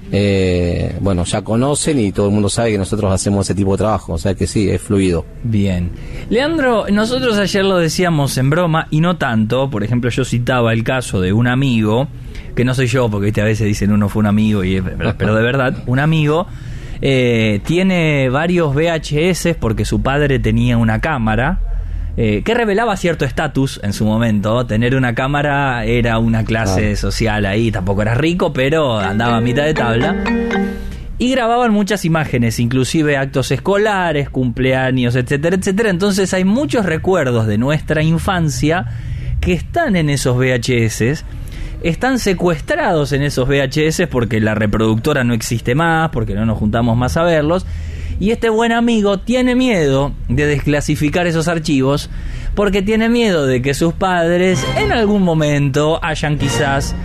bueno, ya conocen y todo el mundo sabe que nosotros hacemos ese tipo de trabajo, o sea que sí, es fluido. Bien. Leandro, nosotros ayer lo decíamos en broma y no tanto. Por ejemplo, yo citaba el caso de un amigo, que no soy yo, porque a veces dicen uno fue un amigo, pero de verdad, un amigo tiene varios VHS porque su padre tenía una cámara que revelaba cierto estatus en su momento. Tener una cámara era una clase social ahí, tampoco era rico, pero andaba a mitad de tabla. Y grababan muchas imágenes, inclusive actos escolares, cumpleaños, etcétera, etcétera. Entonces hay muchos recuerdos de nuestra infancia que están en esos VHS, están secuestrados en esos VHS porque la reproductora no existe más, porque no nos juntamos más a verlos. Y este buen amigo tiene miedo de desclasificar esos archivos porque tiene miedo de que sus padres en algún momento hayan quizás...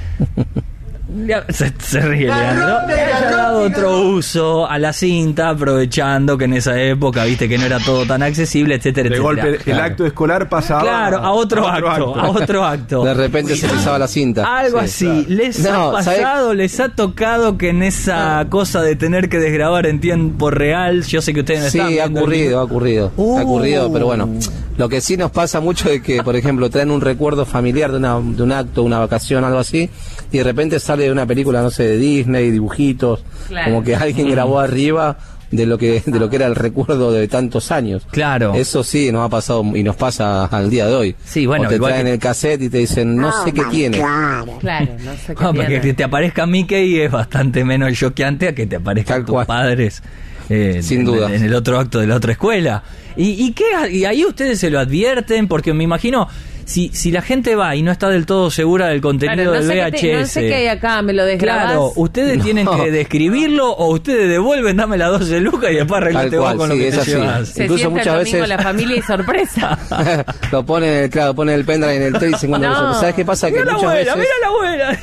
Se ríe Leandro, le haya dado otro uso a la cinta, aprovechando que en esa época, viste, que no era todo tan accesible, etcétera, de etcétera. golpe el acto escolar pasaba a otro acto. De repente se pisaba la cinta. Algo así. Claro. ¿Les ha pasado, les ha tocado que en esa cosa de tener que desgrabar en tiempo real, yo sé que ustedes no están viendo? Sí, ha ocurrido, pero bueno, lo que sí nos pasa mucho es que, por ejemplo, traen un recuerdo familiar de un acto, una vacación, algo así, y de repente sale de una película, no sé, de Disney, dibujitos, claro, como que alguien grabó arriba de lo que era el recuerdo de tantos años. Claro. Eso sí nos ha pasado y nos pasa al día de hoy. Sí, bueno, o te traen el cassette y te dicen, no sé qué tiene. Claro, no sé qué tiene. Porque que te aparezca Mickey es bastante menos choqueante a que te aparezcan tus padres. Sin duda. En el otro acto de la otra escuela. ¿Y qué? Y ahí ustedes se lo advierten, porque me imagino, si la gente va y no está del todo segura del contenido del VHS... no sé qué hay acá, me lo desgrabás. Claro, ustedes tienen que describirlo o ustedes devuelven, dame las 12 lucas y después arreglate vos con lo que te llevas. Se incluso muchas veces la familia y sorpresa. Lo ponen el pendrive en el tren y dicen, ¿sabes qué pasa? Que muchas veces... Mira la abuela.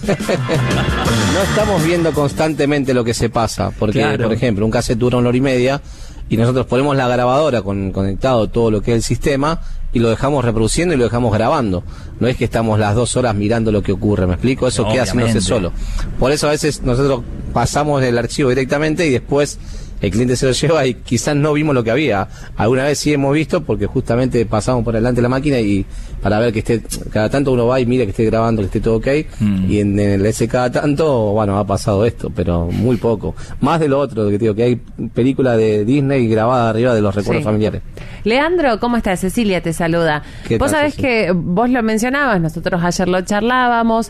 No estamos viendo constantemente lo que se pasa, porque, por ejemplo, un cassette dura 1 hora y media y nosotros ponemos la grabadora conectado todo lo que es el sistema y lo dejamos reproduciendo y lo dejamos grabando. No es que estamos las 2 horas mirando lo que ocurre, ¿me explico? Eso queda haciéndose solo. Por eso a veces nosotros pasamos el archivo directamente y después el cliente se lo lleva y quizás no vimos lo que había. Alguna vez sí hemos visto porque justamente pasamos por delante de la máquina y para ver que esté, cada tanto uno va y mira que esté grabando, que esté todo ok, y en ese cada tanto, bueno, ha pasado esto, pero muy poco. Más de lo otro, que te digo, que hay película de Disney grabada arriba de los recuerdos familiares. Leandro, ¿cómo estás? Cecilia te saluda. Vos sabés que vos lo mencionabas, nosotros ayer lo charlábamos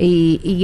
y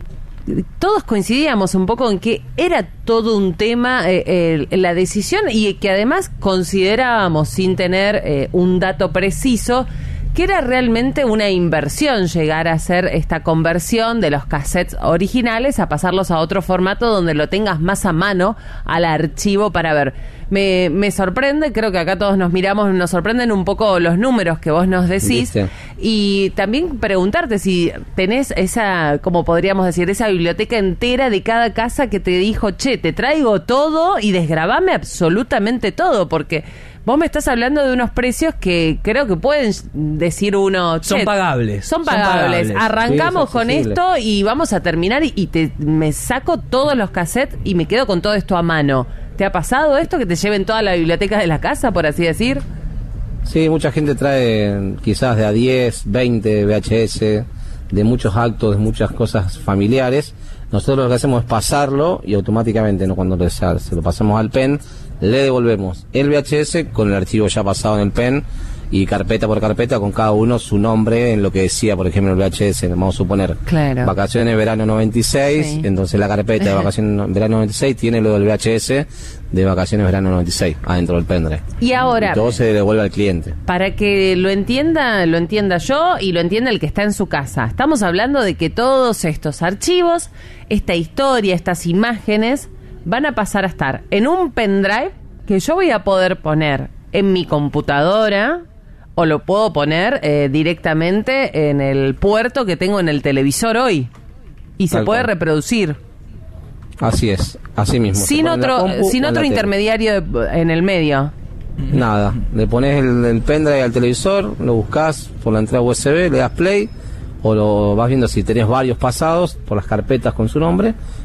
todos coincidíamos un poco en que era todo un tema la decisión y que además considerábamos, sin tener un dato preciso, que era realmente una inversión llegar a hacer esta conversión de los cassettes originales a pasarlos a otro formato donde lo tengas más a mano al archivo para ver. Me sorprende, creo que acá todos nos miramos, nos sorprenden un poco los números que vos nos decís. ¿Viste? Y también preguntarte si tenés esa, como podríamos decir, esa biblioteca entera de cada casa que te dijo, che, te traigo todo y desgrabame absolutamente todo, porque vos me estás hablando de unos precios que creo que pueden decir uno... Son pagables. Son pagables. Arrancamos con esto y vamos a terminar y me saco todos los cassettes y me quedo con todo esto a mano. ¿Te ha pasado esto, que te lleven toda la biblioteca de la casa, por así decir? Sí, mucha gente trae quizás de a 10, 20 VHS, de muchos actos, de muchas cosas familiares. Nosotros lo que hacemos es pasarlo y automáticamente, ¿no? Cuando se lo pasamos al pen, le devolvemos el VHS con el archivo ya pasado en el pen y carpeta por carpeta con cada uno su nombre en lo que decía, por ejemplo, el VHS. Vamos a suponer vacaciones verano 96, entonces la carpeta de vacaciones verano 96 tiene lo del VHS de vacaciones verano 96 adentro del pendrive. Y ahora, todo se devuelve al cliente. Para que lo entienda yo y lo entienda el que está en su casa. Estamos hablando de que todos estos archivos, esta historia, estas imágenes, van a pasar a estar en un pendrive que yo voy a poder poner en mi computadora o lo puedo poner directamente en el puerto que tengo en el televisor hoy y se puede reproducir. Así es, así mismo. Sin otro intermediario en el medio. Nada, le pones el pendrive al televisor, lo buscas por la entrada USB, le das play o lo vas viendo si tenés varios pasados por las carpetas con su nombre